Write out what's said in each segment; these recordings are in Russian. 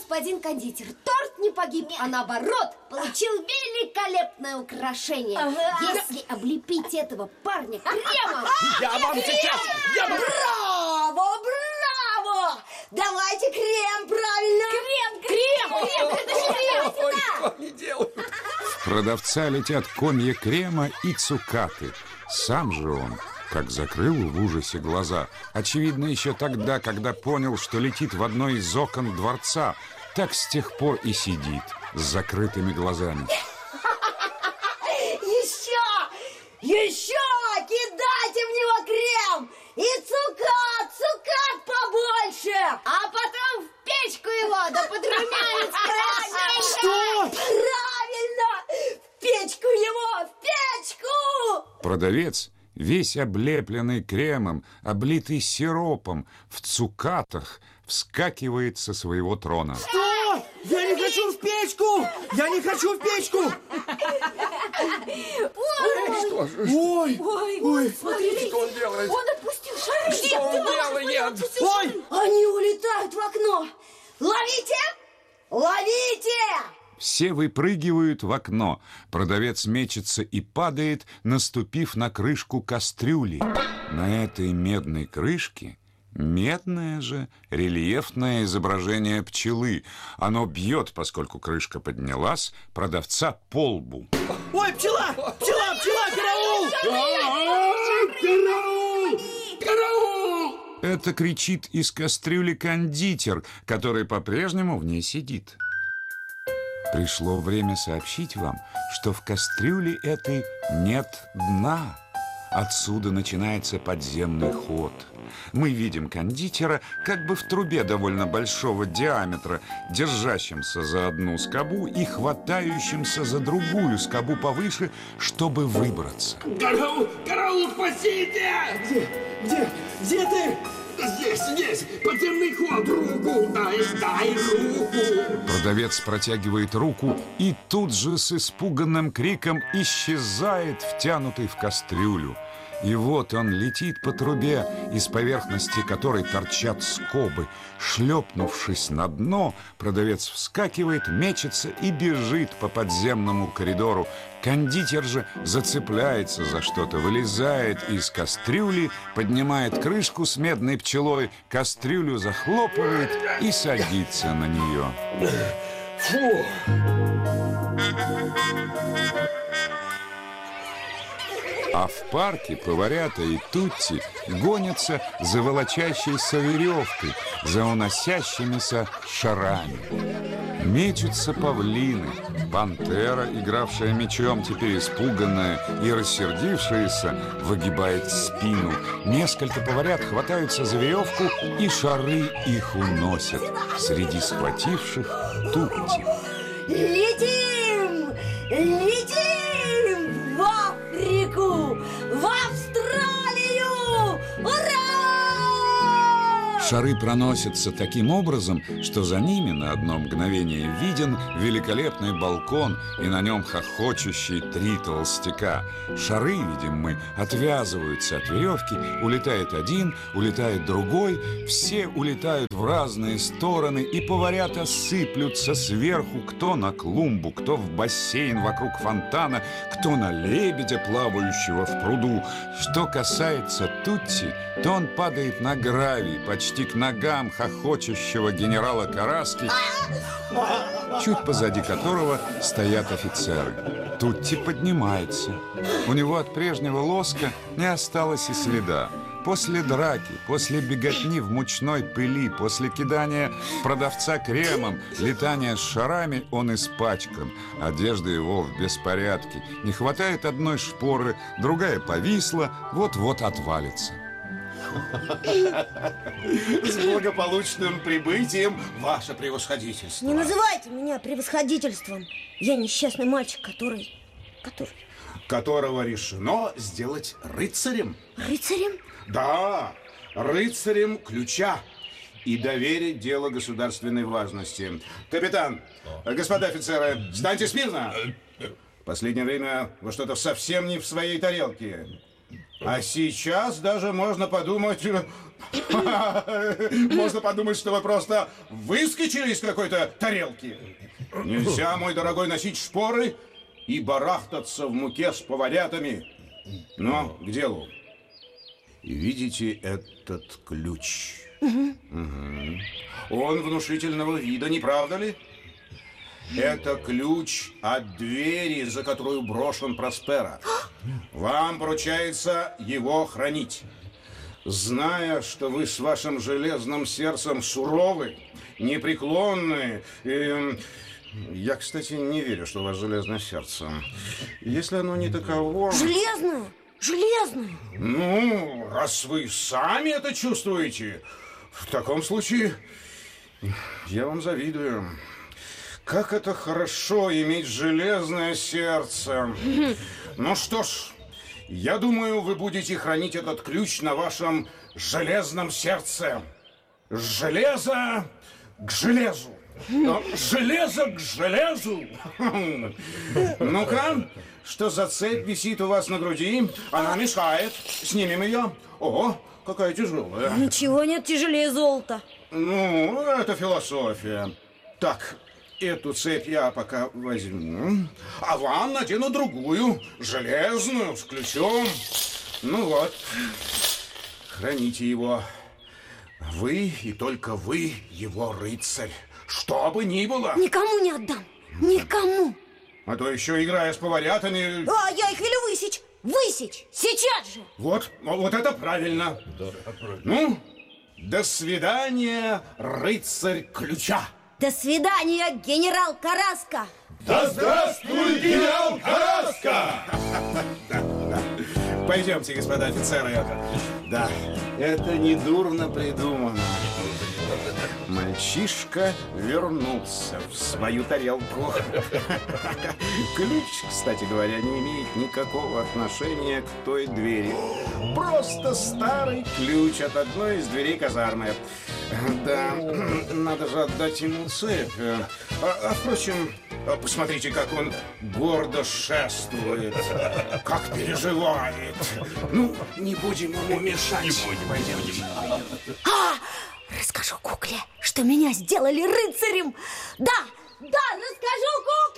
господин кондитер, торт не погиб, а наоборот, получил великолепное украшение. Если облепить этого парня кремом... Я вам сейчас... Браво, браво! Давайте крем, правильно? Крем, это же крем! Ой, что они делают? В продавца летят комья крема и цукаты. Сам же он, как закрыл в ужасе глаза, очевидно, еще тогда, когда понял, что летит в одно из окон дворца, так с тех пор и сидит с закрытыми глазами. Еще! Кидайте в него крем! И цукат побольше! А потом в печку его, да подрумянец хорошенько! Что? Правильно! В печку его! В печку! Продавец, весь облепленный кремом, облитый сиропом, в цукатах, вскакивает со своего трона. Что? Я не хочу в печку! Я не хочу в печку! Что же? Ой, Смотрите, что он делает? он отпустил шары! Что он делает? Ой! Они улетают в окно! Ловите! Ловите! Все выпрыгивают в окно. Продавец мечется и падает, наступив на крышку кастрюли. На этой медной крышке медное же рельефное изображение пчелы. Оно бьет, поскольку крышка поднялась, продавца по лбу. Ой, пчела! Пчела! Караул! Караул! Это кричит из кастрюли кондитер, который по-прежнему в ней сидит. Пришло время сообщить вам, что в кастрюле этой нет дна. Отсюда начинается подземный ход. Мы видим кондитера как бы в трубе довольно большого диаметра, держащимся за одну скобу и хватающимся за другую скобу повыше, чтобы выбраться. Караул, спасите! Где ты? Здесь, подземный ход, руку, дай руку. Продавец протягивает руку и тут же с испуганным криком исчезает, втянутый в кастрюлю. И вот он летит по трубе, из поверхности которой торчат скобы. Шлепнувшись на дно, продавец вскакивает, мечется и бежит по подземному коридору. Кондитер же зацепляется за что-то, вылезает из кастрюли, поднимает крышку с медной пчелой, кастрюлю захлопывает и садится на нее. Фу! А в парке поварята и Тутти гонятся за волочащейся веревкой, за уносящимися шарами. Мечутся павлины. Пантера, игравшая мечом, теперь испуганная и рассердившаяся, выгибает спину. Несколько поварят хватаются за веревку, и шары их уносят. Среди схвативших Тутти. Летим! Летим! В Африку! В Австралию! Ура! Шары проносятся таким образом, что за ними на одно мгновение виден великолепный балкон и на нем хохочущие 3 толстяка. Шары, видим мы, отвязываются от веревки, улетает один, улетает другой, все улетают в разные стороны, и поварята сыплются сверху, кто на клумбу, кто в бассейн вокруг фонтана, кто на лебедя, плавающего в пруду. Что касается Тутти, то он падает на гравий, почти к ногам хохочущего генерала Караски, чуть позади которого стоят офицеры. Тутти поднимается. У него от прежнего лоска не осталось и следа. После драки, после беготни в мучной пыли, после кидания продавца кремом, летания с шарами, он испачкан. Одежда его в беспорядке. Не хватает одной шпоры, другая повисла, вот-вот отвалится. С благополучным прибытием, ваше превосходительство. Не называйте меня превосходительством. Я несчастный мальчик, которого решено сделать рыцарем. Рыцарем? Да, рыцарем ключа и доверить дело государственной важности. Капитан, господа офицеры, встаньте смирно. В последнее время вы что-то совсем не в своей тарелке. А сейчас даже можно подумать... Можно подумать, что вы просто выскочили из какой-то тарелки. Нельзя, мой дорогой, носить шпоры и барахтаться в муке с поварятами. Но к делу. Видите этот ключ? Он внушительного вида, не правда ли? Это ключ от двери, за которую брошен Проспера. Вам поручается его хранить. Зная, что вы с вашим железным сердцем суровы, непреклонны, я, кстати, не верю, что у вас железное сердце. Если оно не таково... Железное? Железное? Ну, раз вы сами это чувствуете, в таком случае я вам завидую. Как это хорошо иметь железное сердце. Ну что ж, я думаю, вы будете хранить этот ключ на вашем железном сердце. Железо к железу. Железо к железу. Ну-ка, что за цепь висит у вас на груди? Она мешает. Снимем ее. Ого, какая тяжелая. Ничего нет тяжелее золота. Ну, это философия. Так, эту цепь я пока возьму, а вам надену другую, железную, с ключом. Ну вот, храните его. Вы и только вы его рыцарь. Что бы ни было. Никому не отдам. Никому. А то еще, играя с поварятами... А я их велю высечь. Высечь. Сейчас же. Вот это правильно. Ну, до свидания, рыцарь ключа. До свидания, генерал Караска. Да здравствуй, генерал Караска! Пойдемте, господа офицеры. Да, это недурно придумано. Мальчишка вернулся в свою тарелку. Ключ, кстати говоря, не имеет никакого отношения к той двери. Просто старый ключ от одной из дверей казармы. Да, надо же отдать ему цепь. Впрочем, посмотрите, как он гордо шествует, как переживает. Ну, не будем ему мешать. Не будем. Пойдемте. Расскажу кукле, что меня сделали рыцарем. Да, расскажу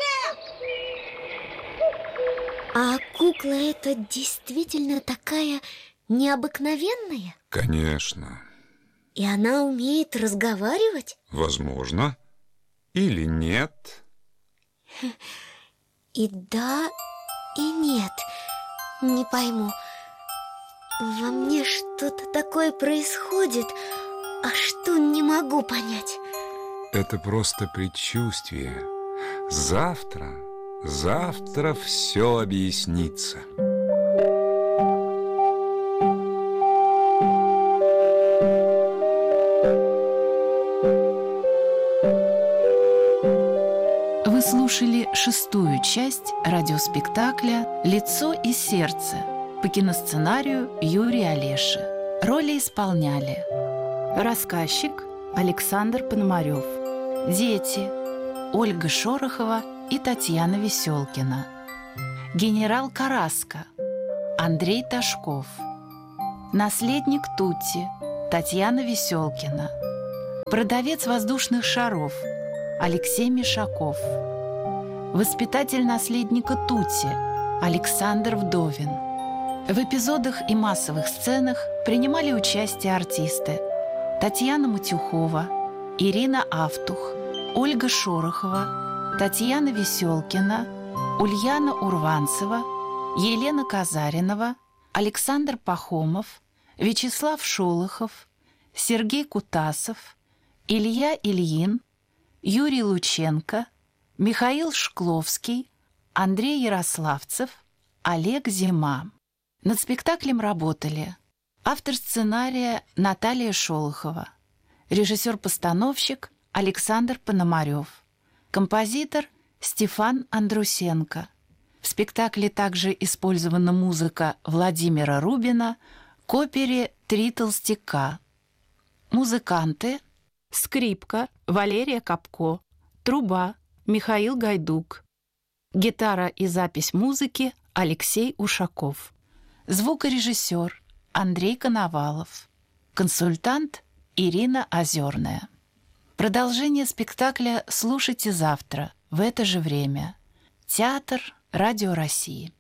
кукле. А кукла эта действительно такая необыкновенная? Конечно. И она умеет разговаривать? Возможно. Или нет. И да, и нет. Не пойму. Во мне что-то такое происходит, а что не могу понять. Это просто предчувствие. Завтра все объяснится. Вы слушали 6-ю часть радиоспектакля «Лицо и сердце» по киносценарию Юрия Олеши. Роли исполняли рассказчик Александр Пономарев, дети Ольга Шорохова и Татьяна Веселкина, генерал Караска Андрей Ташков, наследник Тутти Татьяна Веселкина, продавец воздушных шаров Алексей Мишаков, воспитатель наследника Тутти Александр Вдовин. В эпизодах и массовых сценах принимали участие артисты Татьяна Матюхова, Ирина Автух, Ольга Шорохова, Татьяна Веселкина, Ульяна Урванцева, Елена Казаринова, Александр Пахомов, Вячеслав Шолохов, Сергей Кутасов, Илья Ильин, Юрий Лученко, Михаил Шкловский, Андрей Ярославцев, Олег Зима. Над спектаклем работали автор сценария Наталья Шолохова, режиссер-постановщик Александр Пономарев, композитор Стефан Андрусенко. В спектакле также использована музыка Владимира Рубина к опере «Три толстяка». Музыканты: скрипка Валерия Капко, труба Михаил Гайдук, гитара и запись музыки Алексей Ушаков. Звукорежиссер Андрей Коновалов. Консультант Ирина Озерная. Продолжение спектакля слушайте завтра в это же время. Театр Радио России.